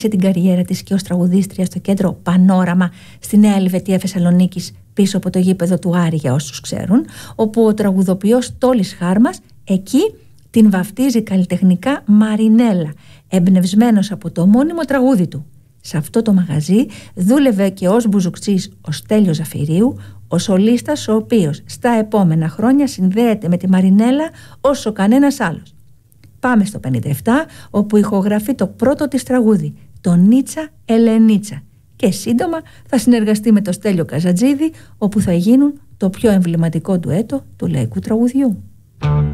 την καριέρα της και ως τραγουδίστρια στο κέντρο Πανόραμα στη Νέα Ελβετία Θεσσαλονίκης, πίσω από το γήπεδο του Άρη, για όσους ξέρουν, όπου ο τραγουδοποιός Τόλης Χάρμας εκεί την βαφτίζει καλλιτεχνικά Μαρινέλα, εμπνευσμένος από το μόνιμο τραγούδι του. Σε αυτό το μαγαζί δούλευε και ως μπουζουκτσής ο Στέλιος Ζαφυρίου, ο σολίστας ο οποίος στα επόμενα χρόνια συνδέεται με τη Μαρινέλα όσο κανένας άλλος. Πάμε στο 57, όπου ηχογραφεί το πρώτο της τραγούδι, το Νίτσα Ελενίτσα, και σύντομα θα συνεργαστεί με το Στέλιο Καζατζίδη, όπου θα γίνουν το πιο εμβληματικό ντουέτο του λαϊκού τραγουδιού.